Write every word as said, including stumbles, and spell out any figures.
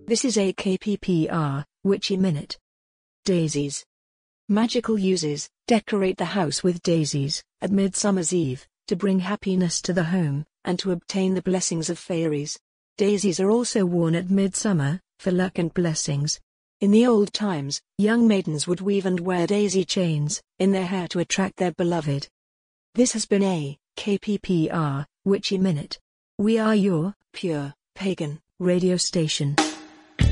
This is a K P P R, Witchy Minute. Daisies. Magical uses: decorate the house with daisies at Midsummer's Eve, to bring happiness to the home, and to obtain the blessings of fairies. Daisies are also worn at midsummer, for luck and blessings. In the old times, young maidens would weave and wear daisy chains in their hair to attract their beloved. This has been a K P P R, Witchy Minute. We are your pure pagan radio station.